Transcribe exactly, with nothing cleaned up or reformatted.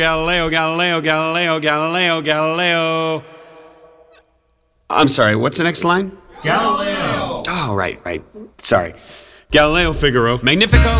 Galileo, Galileo, Galileo, Galileo, Galileo. I'm sorry, what's the next line? Galileo. Oh, right, right. Sorry. Galileo Figaro. Magnifico.